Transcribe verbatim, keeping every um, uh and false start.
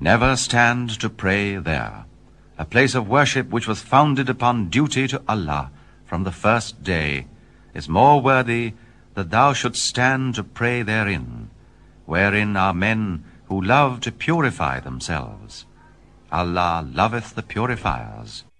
Never stand to pray there. A place of worship which was founded upon duty to Allah from the first day is more worthy that thou shouldst stand to pray therein, wherein are men who love to purify themselves. Allah loveth the purifiers.